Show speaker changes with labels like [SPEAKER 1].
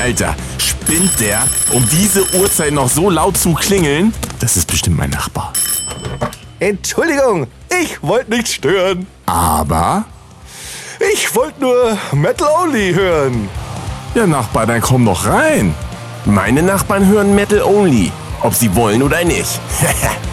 [SPEAKER 1] Alter, spinnt der, um diese Uhrzeit noch so laut zu klingeln? Das ist bestimmt mein Nachbar.
[SPEAKER 2] Entschuldigung, ich wollte nicht stören.
[SPEAKER 1] Aber?
[SPEAKER 2] Ich wollte nur Metal Only hören.
[SPEAKER 1] Ja, Nachbar, dann komm doch rein. Meine Nachbarn hören Metal Only, ob sie wollen oder nicht.